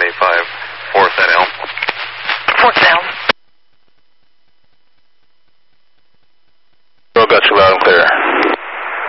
785, 4th at Elm. 4th at Elm. Got you loud and clear.